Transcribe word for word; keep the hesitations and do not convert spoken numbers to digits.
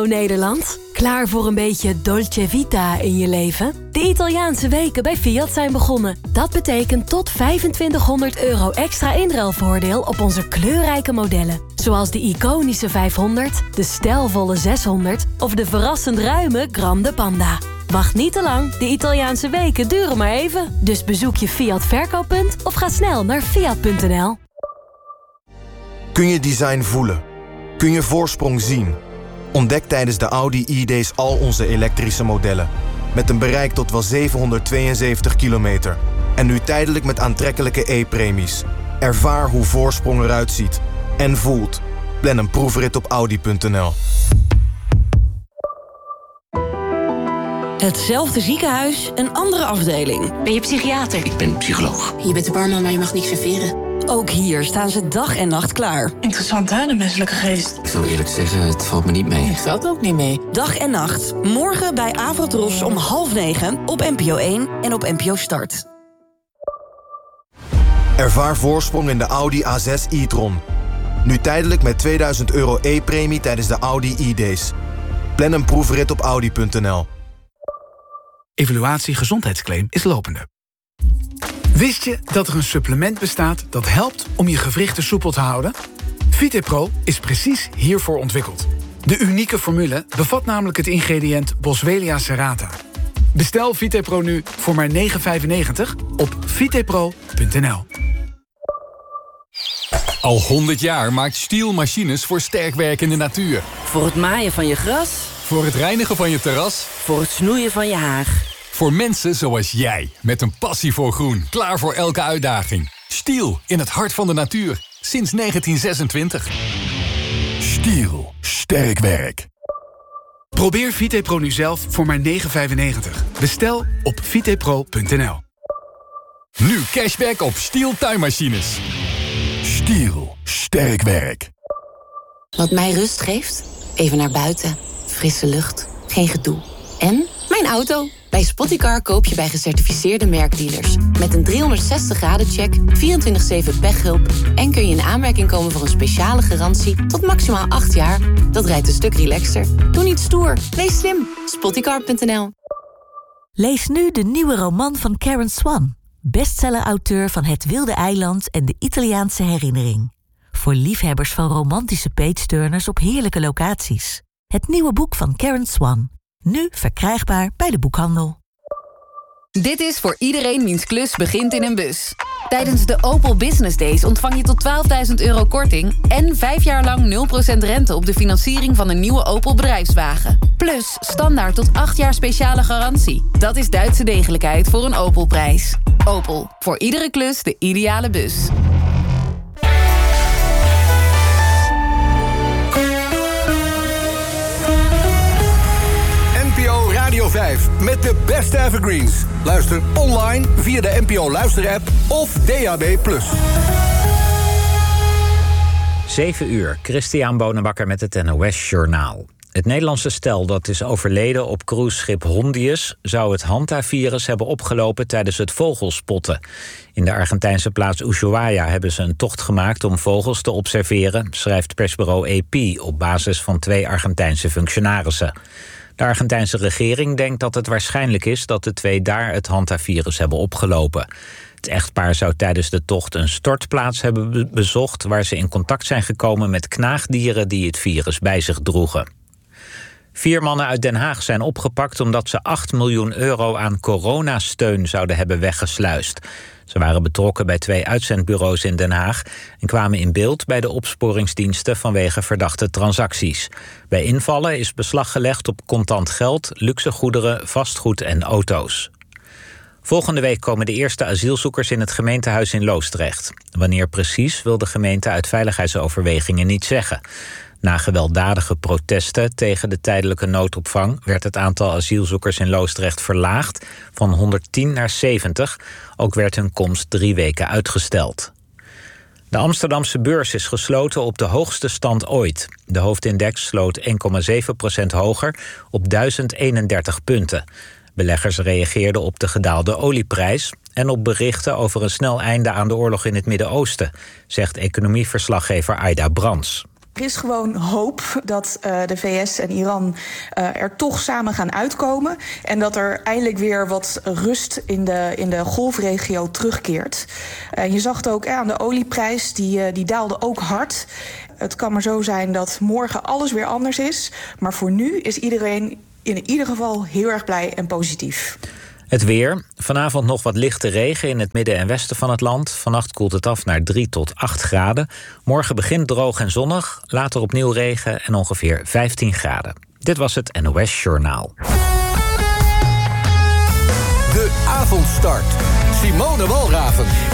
Nederland. Klaar voor een beetje dolce vita in je leven? De Italiaanse weken bij Fiat zijn begonnen. Dat betekent tot vijfentwintighonderd euro extra inruilvoordeel op onze kleurrijke modellen. Zoals de iconische vijfhonderd, de stijlvolle zeshonderd of de verrassend ruime Grande Panda. Wacht niet te lang, de Italiaanse weken duren maar even. Dus bezoek je Fiat verkooppunt of ga snel naar fiat punt n l. Kun je design voelen? Kun je voorsprong zien? Ontdek tijdens de Audi E-Days al onze elektrische modellen. Met een bereik tot wel zevenhonderdtweeënzeventig kilometer. En nu tijdelijk met aantrekkelijke E-premies. Ervaar hoe voorsprong eruit ziet. En voelt. Plan een proefrit op audi punt n l. Hetzelfde ziekenhuis, een andere afdeling. Ben je psychiater? Ik ben psycholoog. Je bent de barman, maar je mag niks serveren. Ook hier staan ze dag en nacht klaar. Interessant, hè, de menselijke geest. Ik zal eerlijk zeggen, het valt me niet mee. Het valt ook niet mee. Dag en nacht, morgen bij Avrotros om half negen op N P O één en op N P O Start. Ervaar voorsprong in de Audi A zes e-tron. Nu tijdelijk met tweeduizend euro E-premie tijdens de Audi E-Days. Plan een proefrit op audi punt n l. Evaluatie gezondheidsclaim is lopende. Wist je dat er een supplement bestaat dat helpt om je gewrichten soepel te houden? VitePro is precies hiervoor ontwikkeld. De unieke formule bevat namelijk het ingrediënt Boswellia serrata. Bestel VitePro nu voor maar negen vijfennegentig op vitepro punt n l. Al honderd jaar maakt Stihl machines voor sterkwerkende natuur. Voor het maaien van je gras. Voor het reinigen van je terras. Voor het snoeien van je haag. Voor mensen zoals jij, met een passie voor groen. Klaar voor elke uitdaging. Stihl, in het hart van de natuur. Sinds negentien zesentwintig. Stihl, sterk werk. Probeer VitePro nu zelf voor maar negen vijfennegentig. Bestel op vitepro punt n l. Nu cashback op Stihl tuinmachines. Stihl, sterk werk. Wat mij rust geeft? Even naar buiten. Frisse lucht. Geen gedoe. En mijn auto. Bij Spottycar koop je bij gecertificeerde merkdealers. Met een driehonderdzestig graden check, vierentwintig zeven pechhulp... en kun je in aanmerking komen voor een speciale garantie tot maximaal acht jaar. Dat rijdt een stuk relaxter. Doe niet stoer. Wees slim. Spottycar punt n l. Lees nu de nieuwe roman van Karen Swan. Bestseller-auteur van Het Wilde Eiland en de Italiaanse Herinnering. Voor liefhebbers van romantische page-turners op heerlijke locaties. Het nieuwe boek van Karen Swan. Nu verkrijgbaar bij de boekhandel. Dit is voor iedereen wiens klus begint in een bus. Tijdens de Opel Business Days ontvang je tot twaalfduizend euro korting... en vijf jaar lang nul procent rente op de financiering van een nieuwe Opel bedrijfswagen. Plus standaard tot acht jaar speciale garantie. Dat is Duitse degelijkheid voor een Opel-prijs. Opel, voor iedere klus de ideale bus. N P O Radio vijf met de beste evergreens. Luister online via de N P O Luister-app of D A B plus. zeven uur, Christian Bonenbakker met het N O S Journaal. Het Nederlandse stel dat is overleden op cruiseschip Hondius... zou het Hantavirus hebben opgelopen tijdens het vogelspotten. In de Argentijnse plaats Ushuaia hebben ze een tocht gemaakt... om vogels te observeren, schrijft persbureau A P... op basis van twee Argentijnse functionarissen. De Argentijnse regering denkt dat het waarschijnlijk is... dat de twee daar het Hantavirus hebben opgelopen. Het echtpaar zou tijdens de tocht een stortplaats hebben be- bezocht... waar ze in contact zijn gekomen met knaagdieren... die het virus bij zich droegen. Vier mannen uit Den Haag zijn opgepakt omdat ze acht miljoen euro aan coronasteun zouden hebben weggesluist. Ze waren betrokken bij twee uitzendbureaus in Den Haag en kwamen in beeld bij de opsporingsdiensten vanwege verdachte transacties. Bij invallen is beslag gelegd op contant geld, luxe goederen, vastgoed en auto's. Volgende week komen de eerste asielzoekers in het gemeentehuis in Loosdrecht. Wanneer precies wil de gemeente uit veiligheidsoverwegingen niet zeggen. Na gewelddadige protesten tegen de tijdelijke noodopvang werd het aantal asielzoekers in Loosdrecht verlaagd van honderdtien naar zeventig. Ook werd hun komst drie weken uitgesteld. De Amsterdamse beurs is gesloten op de hoogste stand ooit. De hoofdindex sloot één komma zeven procent hoger op duizend eenendertig punten. Beleggers reageerden op de gedaalde olieprijs en op berichten over een snel einde aan de oorlog in het Midden-Oosten, zegt economieverslaggever Aida Brands. Er is gewoon hoop dat uh, de V S en Iran uh, er toch samen gaan uitkomen. En dat er eindelijk weer wat rust in de, in de golfregio terugkeert. Uh, je zag het ook uh, aan de olieprijs, die, uh, die daalde ook hard. Het kan maar zo zijn dat morgen alles weer anders is. Maar voor nu is iedereen in ieder geval heel erg blij en positief. Het weer. Vanavond nog wat lichte regen in het midden en westen van het land. Vannacht koelt het af naar drie tot acht graden. Morgen begint droog en zonnig. Later opnieuw regen en ongeveer vijftien graden. Dit was het N O S Journaal. De avondstart. Simone Walraven.